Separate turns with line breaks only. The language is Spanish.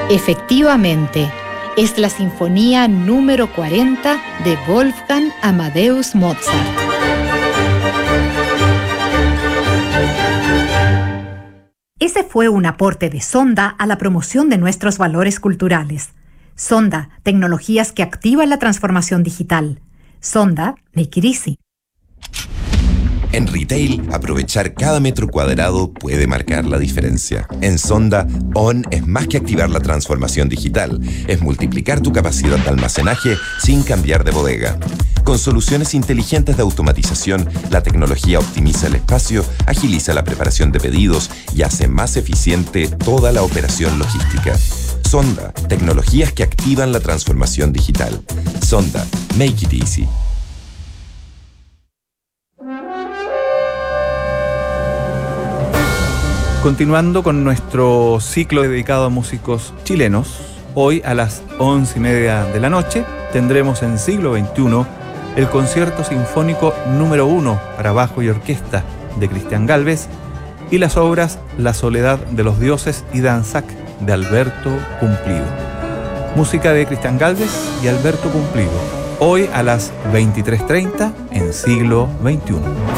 Efectivamente, es la Sinfonía número 40 de Wolfgang Amadeus Mozart.
Ese fue un aporte de Sonda a la promoción de nuestros valores culturales. Sonda, tecnologías que activan la transformación digital. Sonda, make it easy.
En retail, aprovechar cada metro cuadrado puede marcar la diferencia. En Sonda, ON es más que activar la transformación digital, es multiplicar tu capacidad de almacenaje sin cambiar de bodega. Con soluciones inteligentes de automatización, la tecnología optimiza el espacio, agiliza la preparación de pedidos y hace más eficiente toda la operación logística. Sonda, tecnologías que activan la transformación digital. Sonda, make it easy.
Continuando con nuestro ciclo dedicado a músicos chilenos, hoy a las 11:30 de la noche tendremos en Siglo XXI el Concierto Sinfónico número 1 para bajo y orquesta de Cristian Gálvez y las obras La Soledad de los Dioses y Danzac de Alberto Cumplido. Música de Cristian Gálvez y Alberto Cumplido, hoy a las 23:30 en Siglo XXI.